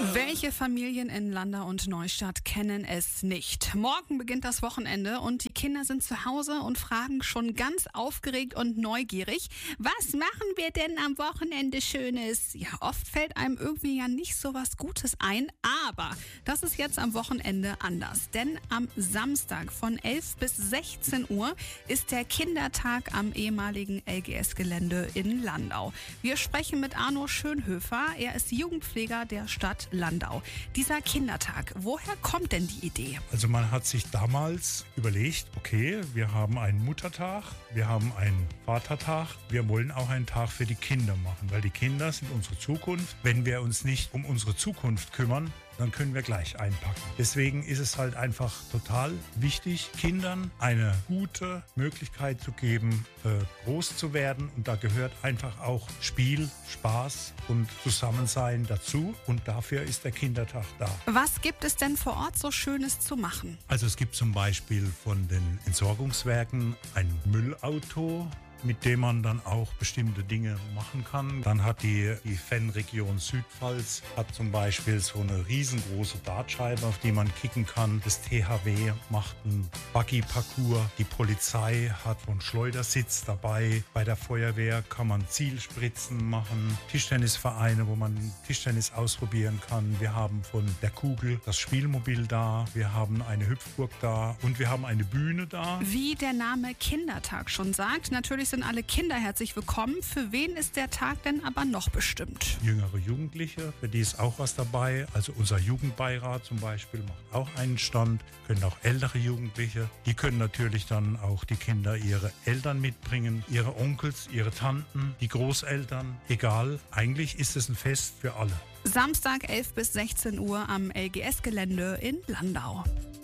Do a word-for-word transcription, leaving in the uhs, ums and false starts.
Welche Familien in Landau und Neustadt kennen es nicht? Morgen beginnt das Wochenende und die Kinder sind zu Hause und fragen schon ganz aufgeregt und neugierig, was machen wir denn am Wochenende Schönes? Ja, oft fällt einem irgendwie ja nicht so was Gutes ein, aber das ist jetzt am Wochenende anders. Denn am Samstag von elf bis sechzehn Uhr ist der Kindertag am ehemaligen L G S-Gelände in Landau. Wir sprechen mit Arno Schönhöfer, er ist Jugendpfleger der Stadt Landau. Dieser Kindertag, woher kommt denn die Idee? Also man hat sich damals überlegt, okay, wir haben einen Muttertag, wir haben einen Vatertag, wir wollen auch einen Tag für die Kinder machen, weil die Kinder sind unsere Zukunft. Wenn wir uns nicht um unsere Zukunft kümmern, dann können wir gleich einpacken. Deswegen ist es halt einfach total wichtig, Kindern eine gute Möglichkeit zu geben, äh, groß zu werden. Und da gehört einfach auch Spiel, Spaß und Zusammensein dazu. Und dafür ist der Kindertag da. Was gibt es denn vor Ort so Schönes zu machen? Also es gibt zum Beispiel von den Entsorgungswerken ein Müllauto, mit dem man dann auch bestimmte Dinge machen kann. Dann hat die, die Fanregion Südpfalz hat zum Beispiel so eine riesengroße Dartscheibe, auf die man kicken kann. Das T H W macht einen Buggy-Parcours. Die Polizei hat so einen Schleudersitz dabei. Bei der Feuerwehr kann man Zielspritzen machen. Tischtennisvereine, wo man Tischtennis ausprobieren kann. Wir haben von der Kugel das Spielmobil da. Wir haben eine Hüpfburg da und wir haben eine Bühne da. Wie der Name Kindertag schon sagt, natürlich sind alle Kinder herzlich willkommen. Für wen ist der Tag denn aber noch bestimmt? Jüngere Jugendliche, für die ist auch was dabei. Also unser Jugendbeirat zum Beispiel macht auch einen Stand. Können auch ältere Jugendliche. Die können natürlich dann auch die Kinder ihre Eltern mitbringen, ihre Onkels, ihre Tanten, die Großeltern. Egal, eigentlich ist es ein Fest für alle. Samstag elf bis sechzehn Uhr am L G S-Gelände in Landau.